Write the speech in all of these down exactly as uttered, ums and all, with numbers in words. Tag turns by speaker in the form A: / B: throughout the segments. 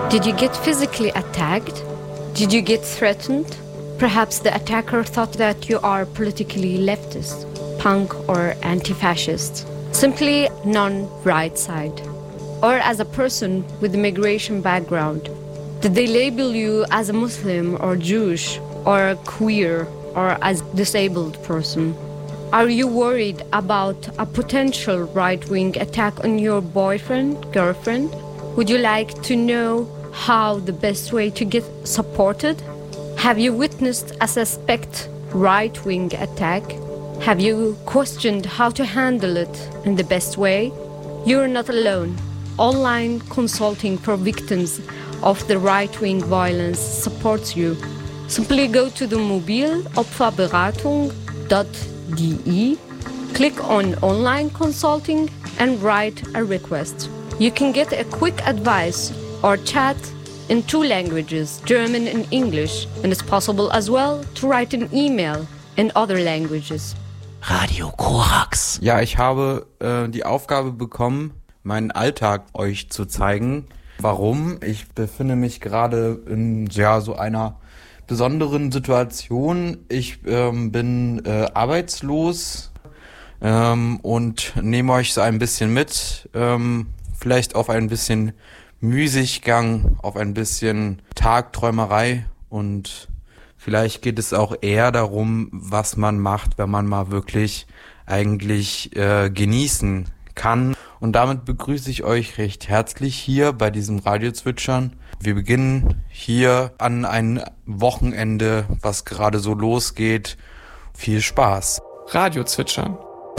A: Did you get physically attacked? Did you get threatened? Perhaps the attacker thought that you are politically leftist, punk or anti-fascist, simply non-right side. Or as a person with a migration background. Did they label you as a Muslim or Jewish or queer or as disabled person? Are you worried about a potential right-wing attack on your boyfriend, girlfriend? Would you like to know how the best way to get supported? Have you witnessed a suspect right-wing attack? Have you questioned how to handle it in the best way? You're not alone. Online consulting for victims of the right-wing violence supports you. Simply go to the mobilopferberatung dot d e, click on online consulting and write a request. You can get a quick advice or chat in two languages, German and English, and it's possible as well to write an email in other languages.
B: Radio Korax.
C: Ja, ich habe äh, die Aufgabe bekommen, meinen Alltag euch zu zeigen. Warum? Ich befinde mich gerade in ja so einer besonderen Situation. Ich ähm, bin äh, arbeitslos ähm, und nehme euch so ein bisschen mit, ähm, vielleicht auf ein bisschen Müßiggang, auf ein bisschen Tagträumerei und vielleicht geht es auch eher darum, was man macht, wenn man mal wirklich eigentlich äh, genießen kann. Und damit begrüße ich euch recht herzlich hier bei diesem Radiozwitschern. Wir beginnen hier an ein Wochenende, was gerade so losgeht. Viel Spaß.
D: Radiozwitschern.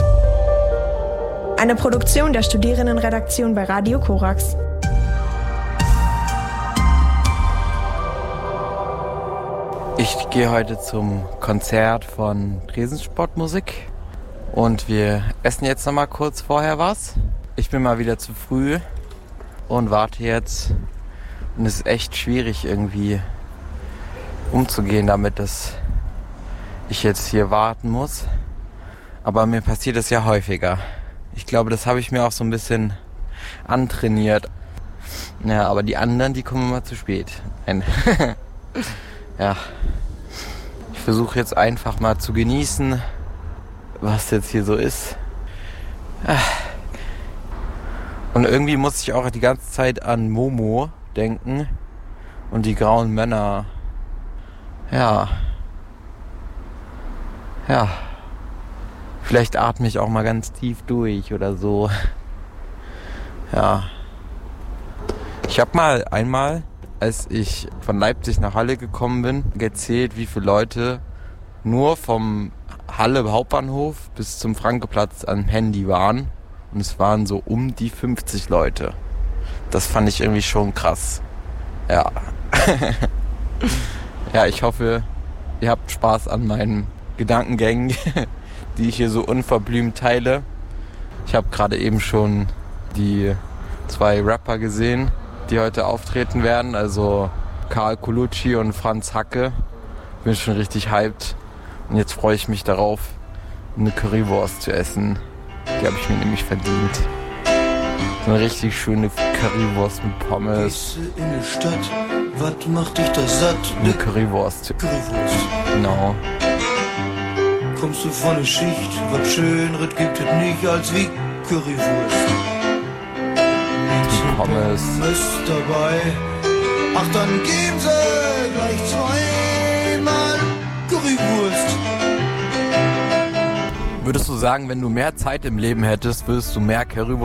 E: Eine Produktion der Studierendenredaktion bei Radio Korax.
C: Ich gehe heute zum Konzert von Tresensportmusik und wir essen jetzt noch mal kurz vorher was. Ich bin mal wieder zu früh und warte jetzt und es ist echt schwierig irgendwie umzugehen damit, dass ich jetzt hier warten muss. Aber mir passiert es ja häufiger. Ich glaube, das habe ich mir auch so ein bisschen antrainiert. Ja, aber die anderen, die kommen immer zu spät. Nein. Ja, ich versuche jetzt einfach mal zu genießen, was jetzt hier so ist. Und irgendwie muss ich auch die ganze Zeit an Momo denken und die grauen Männer. Ja. Ja. Vielleicht atme ich auch mal ganz tief durch oder so. Ja. Ich habe mal einmal, als ich von Leipzig nach Halle gekommen bin, gezählt, wie viele Leute nur vom Halle Hauptbahnhof bis zum Frankeplatz am Handy waren. Und es waren so um die fünfzig Leute. Das fand ich irgendwie schon krass. Ja. Ja, ich hoffe, ihr habt Spaß an meinen Gedankengängen, die ich hier so unverblümt teile. Ich habe gerade eben schon die zwei Rapper gesehen, die heute auftreten werden, also Karl Colucci und Franz Hacke. Bin schon richtig hyped und jetzt freue ich mich darauf, eine Currywurst zu essen. Die habe ich mir nämlich verdient. So eine richtig schöne Currywurst mit Pommes.
B: Gehst du in die Stadt, was macht dich da satt?
C: Eine Currywurst.
B: Currywurst.
C: Genau.
B: Kommst du von der Schicht, was Schöneres gibt es nicht als wie Currywurst.
C: Die Pommes.
B: Pommes dabei. Ach, dann geben sie gleich zweimal Currywurst.
C: Würdest du sagen, wenn du mehr Zeit im Leben hättest, würdest du mehr Currywurst